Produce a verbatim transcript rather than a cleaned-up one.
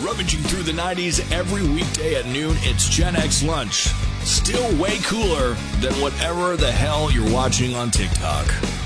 Rummaging through the nineties every weekday at noon, it's Gen X Lunch. Still way cooler than whatever the hell you're watching on TikTok.